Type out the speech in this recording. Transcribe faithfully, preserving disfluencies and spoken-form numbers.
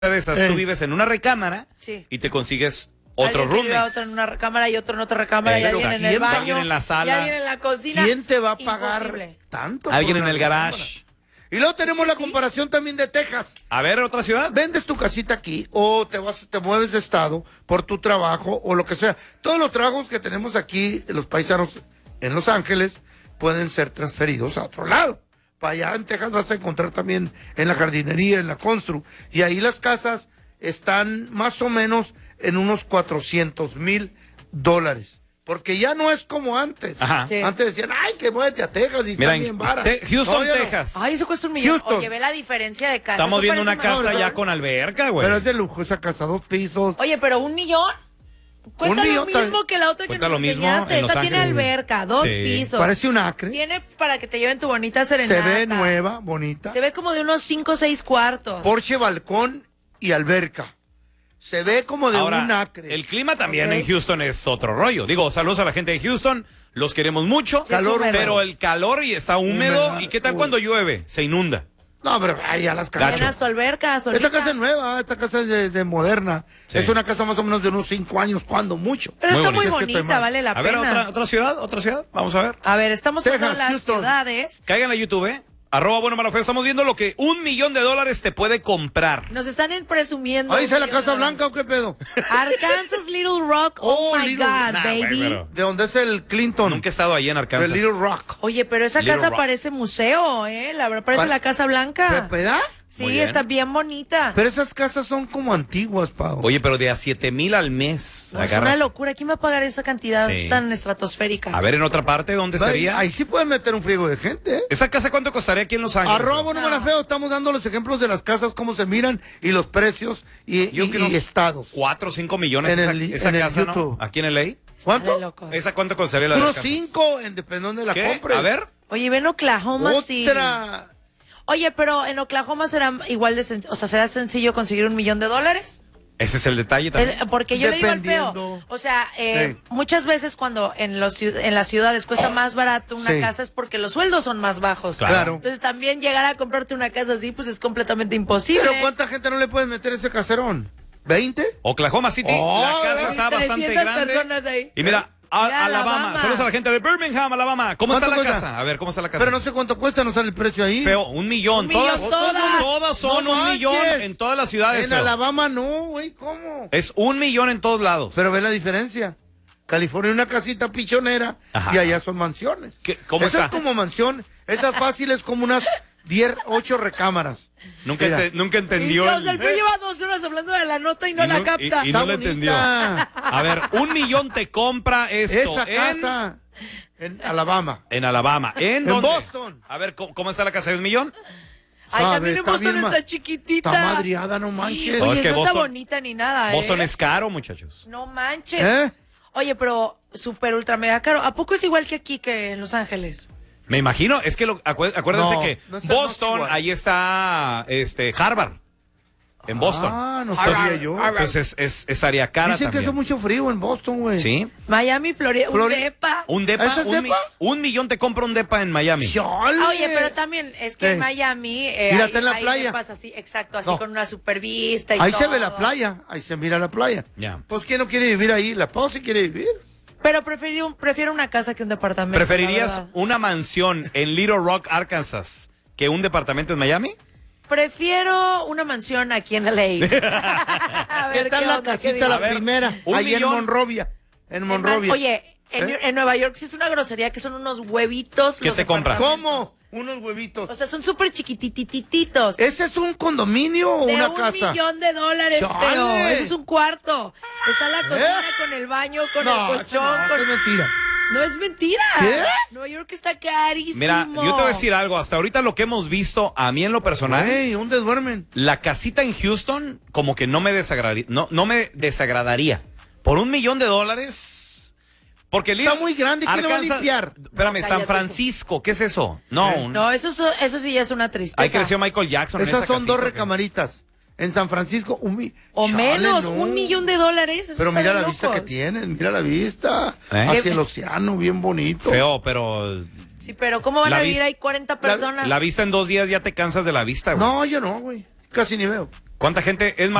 de esas, Eh. tú vives en una recámara Sí. y te consigues otro Alguien que vive roommate. otro en una recámara y otro en otra recámara y Eso, alguien en ¿quién? el baño. Alguien en la sala. Y alguien en la cocina. ¿Quién te va a pagar Imposible. tanto? por Alguien en una el recámara? garage. Y luego tenemos la Sí. comparación también de Texas. A ver, otra ciudad. Vendes tu casita aquí o te vas, te mueves de estado por tu trabajo o lo que sea. Todos los trabajos que tenemos aquí, los paisanos en Los Ángeles, pueden ser transferidos a otro lado. Para allá en Texas vas a encontrar también en la jardinería, en la constru. Y ahí las casas están más o menos en unos cuatrocientos mil dólares. Porque ya no es como antes. Ajá. Sí. Antes decían, ay, que muévete a Texas y Mira, están bien varas. Te- Houston, No, ya no. Texas. Ay, eso cuesta un millón. Houston. Oye, ve la diferencia de casa. Estamos Eso viendo una parece casa más- ya con alberca, güey. Pero es de lujo esa casa, dos pisos. Oye, pero un millón. Cuesta Un millón lo mismo también. que la otra que Cuesta nos lo mismo enseñaste. en Los Esta tiene Ángeles. alberca, dos Sí. pisos. Parece un acre. Tiene para que te lleven tu bonita serenata. Se ve nueva, bonita. Se ve como de unos cinco o seis cuartos. Porche, balcón y alberca. Se ve como de Ahora, un acre. el clima también Ok. en Houston es otro rollo. Digo, saludos a la gente de Houston, los queremos mucho. Calor húmedo. Pero el calor y está húmedo. Humedad, ¿Y qué tal uy. cuando llueve? Se inunda. No, pero ay, ya las casas. Llenas tu alberca solita. Esta casa es nueva, esta casa es de, de moderna. Sí. Es una casa más o menos de unos cinco años, cuando mucho. Pero Muy está muy bonita. Es que estoy bonita, mal. vale la A ver, pena. otra, otra ciudad, otra ciudad. Vamos a ver. A ver, estamos Texas, viendo las Houston. ciudades. Caigan a YouTube, ¿eh? Arroba Bueno Malo Feo. Estamos viendo lo que un millón de dólares te puede comprar. Nos están presumiendo. ¿Ahí está un la millón Casa de dólares. Blanca o qué pedo? Arkansas Little Rock. Oh, Oh, my Little- God, Nah, güey, baby. pero- De donde es el Clinton. Nunca he estado ahí en De Arkansas. Little Rock. Oye, pero esa Little casa Rock. parece museo, ¿eh? La verdad parece Pa- la Casa Blanca. ¿Verdad? Sí, Muy bien. está bien bonita. Pero esas casas son como antiguas, Pau. Oye, pero de a siete mil al mes. No, es Agarra. una locura. ¿Quién va a pagar esa cantidad Sí. tan estratosférica? A ver, en otra parte, ¿dónde Va, sería? Ahí sí pueden meter un friego de gente, ¿eh? ¿Esa casa cuánto costaría aquí en Los Ángeles? Arroba Bueno No. Malo Feo, estamos dando los ejemplos de las casas, cómo se miran y los precios y, Yo y- creo y estados. Cuatro o cinco millones En esa, el- esa en el casa, ¿no? YouTube. Aquí en L A. Está ¿Cuánto? de locos. ¿Esa cuánto costaría la de Unos Arkansas? cinco, en dependiendo de la ¿Qué? compra. A ver. Oye, ven Oklahoma City. Otra. Oye, pero en Oklahoma será igual de sencillo, o sea, será sencillo conseguir un millón de dólares. Ese es el detalle también. El- porque yo le digo al feo, Dependiendo. o sea, eh, Sí. muchas veces cuando en los ciu- en las ciudades cuesta más barato una Sí. casa es porque los sueldos son más bajos. Claro. Entonces también llegar a comprarte una casa así, pues es completamente imposible. Pero ¿cuánta gente no le puede meter ese caserón? ¿veinte? Oklahoma City, Oh, la casa ven, está bastante trescientas grande. personas ahí. Y mira, a- Mira, Alabama. Alabama. Saludos a la gente de Birmingham, Alabama. ¿Cómo está la ¿Cuánto casa? cuesta? A ver, ¿cómo está la casa? Pero no sé cuánto cuesta, no sale el precio ahí. Feo, un millón. Un millón todas, todas. todas son No un manches. millón en todas las ciudades. En feo. Alabama no, güey, ¿cómo? Es un millón en todos lados. Pero ve la diferencia. California una casita pichonera Ajá. y allá son mansiones. ¿Qué- cómo Esa está? es como mansión, esas fáciles como unas diez, ocho recámaras. Nunca, Mira. ente- nunca Y entendió. Dios, el- el feo lleva dos horas hablando de la nota y no Y la no- capta. y- y Está no la bonita. entendió. A ver, un millón te compra esto Esa en, casa en Alabama. en Alabama. ¿En En dónde? Boston. A ver, ¿cómo, cómo está la casa de un millón? Ay, Sabe, también en está Boston bien está ma- chiquitita. Está madriada, no manches. No, Oye, es que no está Boston- bonita ni nada, Boston ¿eh? es caro, muchachos. No manches. ¿Eh? Oye, pero súper ultra mega caro. ¿A poco es igual que aquí, que en Los Ángeles? Me imagino, es que lo, acué- acuérdense No, que no es- no es Boston, igual. ahí está este Harvard. En Boston. Ah, no Harvard, sabía yo. Harvard. Entonces es, es, es área cara Dicen que también. hace mucho frío en Boston, güey. Sí. Miami, Florida, un Flori- depa. Un depa, ¿Eso es un, mi- depa? un millón te compra un depa en Miami. ¡Chale! Ah, oye, pero también es que Eh. en Miami eh, Mira, hay, está en la hay playa. depas así, exacto, así No. con una super vista y Ahí todo. se ve la playa, ahí se mira la playa. Ya. Pues ¿quién no quiere vivir ahí? La Pau sí quiere vivir. Pero prefiero, prefiero una casa que un departamento. la ¿Preferirías verdad. una mansión en Little Rock, Arkansas, que un departamento en Miami? Prefiero una mansión aquí en L A. A ver ¿Qué tal la onda, qué casita, digo. la A ver, primera? un Ahí millón. en Monrovia. En En Monrovia. Man- Oye, en, ¿Eh? en Nueva York sí es una grosería que son unos huevitos. ¿Qué los te compras? departamentos. ¿Cómo? Unos huevitos. O sea, son súper chiquititititos. ¿Ese es un condominio o de una un casa? millón de dólares, ¡Chale! pero ese es un cuarto. Está la cocina ¿Eh? con el baño, con No, el eso colchón. no, con- eso es mentira. No es mentira. ¿Qué? Nueva York está carísimo. Mira, yo te voy a decir algo. Hasta ahorita lo que hemos visto, a mí en lo personal, Ey, ¿dónde duermen? la casita en Houston, como que no me desagradaría. No, no me desagradaría. Por un millón de dólares. Porque Está muy grande, ¿quién lo va a limpiar? Espérame, No, San cállate. Francisco, ¿qué es eso? No, ¿Eh? un- No, eso, es- eso sí ya es una tristeza. ahí creció Michael Jackson. en Esas esa son dos casita, ¿o qué? recamaritas. En San Francisco, un mi- O Chale, menos, no. un millón de dólares. eso Pero está mira de la vista que locos. tienes, mira la vista. ¿Eh? Hacia el océano, bien bonito. Feo, pero Sí, pero ¿cómo van La a vivir vis- ahí cuarenta personas? la vista en dos días ya te cansas de la vista, güey. No, yo no, güey. Casi ni veo. ¿Cuánta gente es